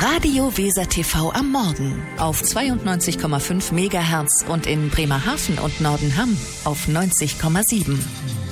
Radio Weser TV am Morgen auf 92,5 MHz und in Bremerhaven und Nordenham auf 90,7.